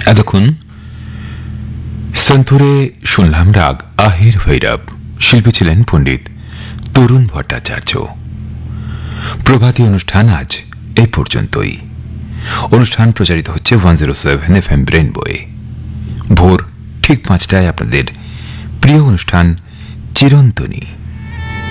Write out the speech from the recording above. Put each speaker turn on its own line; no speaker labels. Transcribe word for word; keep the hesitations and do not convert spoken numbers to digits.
এতক্ষণ সন্তুরে শুনলাম রাগ আহির ভৈরব। শিল্পী ছিলেন পণ্ডিত তরুণ ভট্টাচার্য। প্রভাতী অনুষ্ঠান আজ এই পর্যন্তই। অনুষ্ঠান প্রচারিত হচ্ছে one zero seven F M রেইনবোয়ে। ভোর ঠিক পাঁচটায় আপনাদের প্রিয় অনুষ্ঠান চিরন্তনী।